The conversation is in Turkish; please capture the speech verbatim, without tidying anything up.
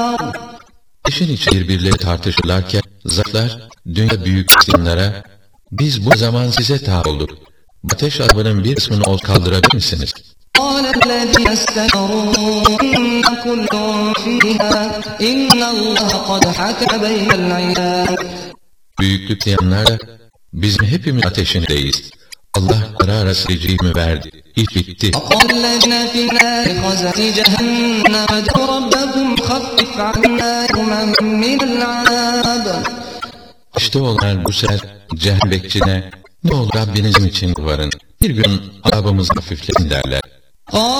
İşin içi birbirleri tartışırlarken zatlar dünya büyük insanlara biz bu zaman size tabi olduk. Ateş azabının bir kısmını ol kaldırabilir misiniz? Büyüklük diyenler de bizim hepimiz ateşindeyiz. Allah karara secimi verdi. İş bitti. İşte onlar bu sefer cehennem bekçine ne olur Rabbinizin için varın. Bir gün azabımızı hafifletin derler.